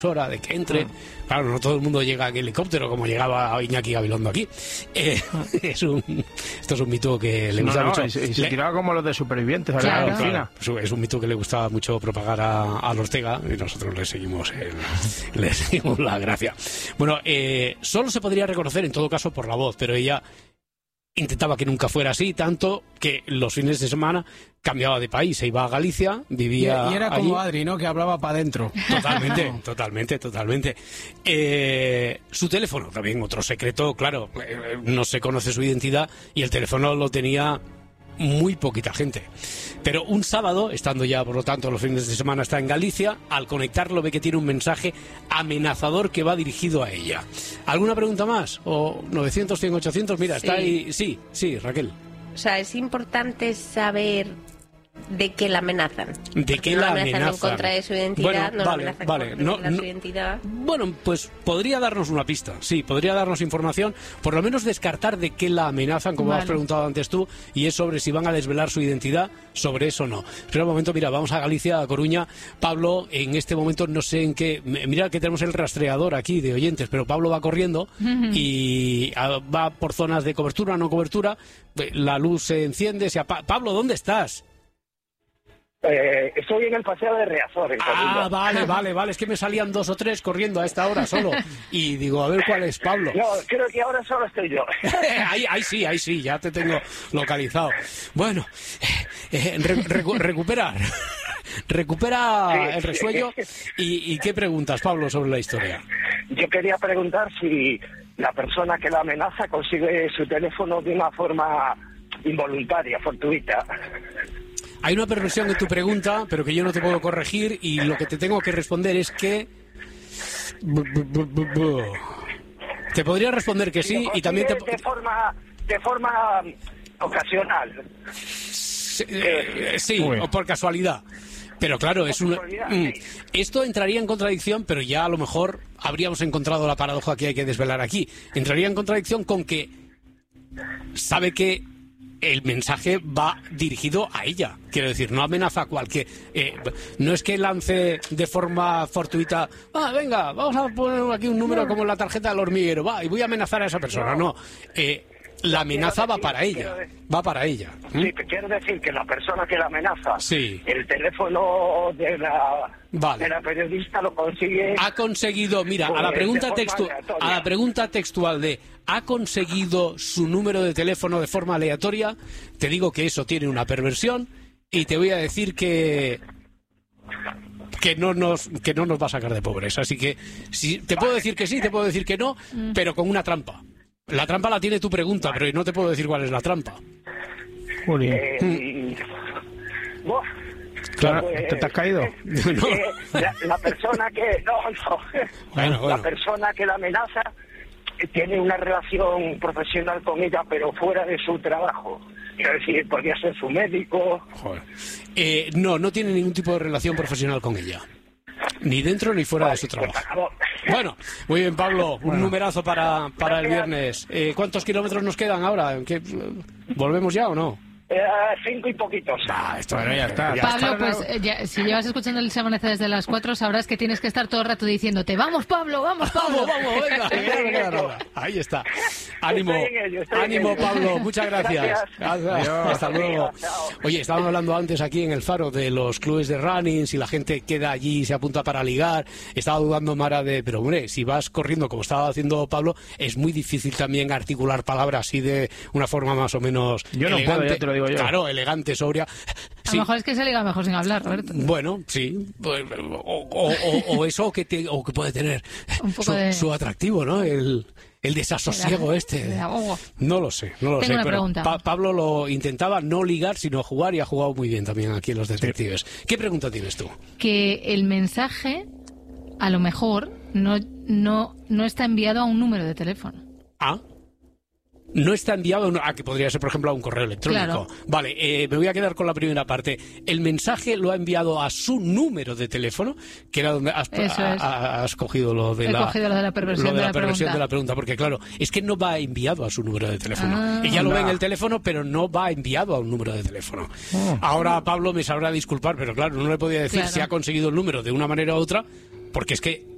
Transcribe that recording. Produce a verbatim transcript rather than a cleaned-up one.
hora de que entre. Claro, no todo el mundo llega en helicóptero como llegaba Iñaki Gabilondo aquí. Eh, es un, esto es un mito que le gusta no, no, mucho. Y se, y se le... tiraba como los de Supervivientes. Claro, a la claro. Es un mito que le gustaba mucho propagar a, a Ortega y nosotros le seguimos, el, le seguimos la gracia. Bueno, eh, solo se podría reconocer en todo caso por la voz, pero ella intentaba que nunca fuera así, tanto que los fines de semana cambiaba de país, se iba a Galicia, vivía y, y era allí. como Adri, ¿no? Que hablaba para adentro. Totalmente, totalmente, totalmente. Eh, su teléfono, también otro secreto, claro, eh, no se conoce su identidad y el teléfono lo tenía muy poquita gente. Pero un sábado, estando ya por lo tanto los fines de semana, está en Galicia, al conectarlo ve que tiene un mensaje amenazador que va dirigido a ella. ¿Alguna pregunta más? ¿O novecientos, cien, ochocientos? Mira, sí. está ahí. Sí, sí, Raquel. O sea, es importante saber de qué la amenazan. ¿De qué no la amenazan? amenazan? En contra de su identidad, bueno, no vale, la amenazan vale. con No, revelar no, su identidad. Bueno, pues podría darnos una pista, sí, podría darnos información, por lo menos descartar de qué la amenazan, como vale. has preguntado antes tú, y es sobre si van a desvelar su identidad, sobre eso no. Pero un momento, mira, vamos a Galicia, a Coruña. Pablo, en este momento no sé en qué, mira que tenemos el rastreador aquí de oyentes, pero Pablo va corriendo y va por zonas de cobertura, no cobertura, la luz se enciende, se apa... Pablo, ¿dónde estás? Eh, estoy en el paseo de Riazor, en Coruña. Ah, vale, vale, vale. Es que me salían dos o tres corriendo a esta hora solo. Y digo, a ver cuál es Pablo. No, creo que ahora solo estoy yo. ahí, ahí sí, ahí sí, ya te tengo localizado. Bueno, eh, re, recu recuperar. Recupera Sí. el resuello. Y, ¿Y qué preguntas, Pablo, sobre la historia? Yo quería preguntar si la persona que la amenaza consigue su teléfono de una forma involuntaria, fortuita. Hay una perversión en tu pregunta, pero que yo no te puedo corregir, y lo que te tengo que responder es que... Te podría responder que sí, y también te... De forma, de forma ocasional. Sí, eh, sí o por casualidad. Pero claro, es un... Mm, esto entraría en contradicción, pero ya a lo mejor habríamos encontrado la paradoja que hay que desvelar aquí. Entraría en contradicción con que sabe que el mensaje va dirigido a ella. Quiero decir, no amenaza a cualquier... Eh, no es que lance de forma fortuita, ah, venga, vamos a poner aquí un número como en la tarjeta del hormiguero, va, y voy a amenazar a esa persona. No, eh, la amenaza va para ella. Va para ella. ¿Mm? Sí, quiero decir que la persona que la amenaza, sí. el teléfono de la, vale. de la periodista lo consigue... Ha conseguido, mira, pues, a la pregunta de textu aleatoria. a la pregunta textual de ¿ha conseguido su número de teléfono de forma aleatoria? Te digo que eso tiene una perversión y te voy a decir que que no nos que no nos va a sacar de pobres. Así que si te puedo decir que sí, te puedo decir que no, pero con una trampa. La trampa la tiene tu pregunta, pero no te puedo decir cuál es la trampa. Julián. Eh, Mm. buah, Claro, pues, ¿te, te has caído? eh, la, la persona que... No, no. Bueno, bueno. La persona que la amenaza eh, tiene una relación profesional con ella, pero fuera de su trabajo. Quiero decir, podría ser su médico... Joder. Eh, no, no tiene ningún tipo de relación profesional con ella. Ni dentro ni fuera de su trabajo. Bueno, muy bien, Pablo. Un Bueno. numerazo para, para el viernes. Eh, ¿Cuántos kilómetros nos quedan ahora? ¿Qué, ¿Volvemos ya o no? Eh, cinco y poquitos. Ah, esto Bueno, ya está. ya Pablo, está. pues eh, ya, si llevas escuchando el Se Amanece desde las cuatro, sabrás que tienes que estar todo el rato diciéndote, vamos Pablo, vamos Pablo. Vamos, vamos, venga, que ya no queda nada. Ahí está. Ánimo, Estoy en ello, estoy en ánimo, ello. Pablo. Muchas gracias. Gracias. Hasta, hasta luego. Chao. Oye, estábamos hablando antes aquí en el Faro de los clubes de running, si la gente queda allí y se apunta para ligar. Estaba dudando Mara de, pero hombre, si vas corriendo como estaba haciendo Pablo, es muy difícil también articular palabras así de una forma más o menos Yo no elegante. puedo, ya te lo digo yo. Claro, elegante, sobria. A Sí. lo mejor es que se liga mejor sin hablar, Roberto. Bueno, sí, pues, o, o, o, o eso que te, o que puede tener Un poco su, de- su atractivo, ¿no? El, el desasosiego De- este. de ahogo. No lo sé, no lo Tengo sé. una pero pregunta. Pa- Pablo lo intentaba no ligar, sino jugar, y ha jugado muy bien también aquí en Los Detectives. ¿Qué pregunta tienes tú? Que el mensaje, a lo mejor, no, no, no está enviado a un número de teléfono. Ah. No está enviado a, un- a que podría ser, por ejemplo, a un correo electrónico. Claro. Vale, eh, me voy a quedar con la primera parte. El mensaje lo ha enviado a su número de teléfono, que era donde has, Eso a- es. a- has cogido lo de He la, cogido lo de la perversión lo de de la la perversión pregunta. de la pregunta, porque claro, es que no va enviado a su número de teléfono. Ah. Ella lo ve en Anda. el teléfono, pero no va enviado a un número de teléfono. Oh. Ahora Pablo me sabrá disculpar, pero claro, no le podía decir Claro. si ha conseguido el número de una manera u otra, porque es que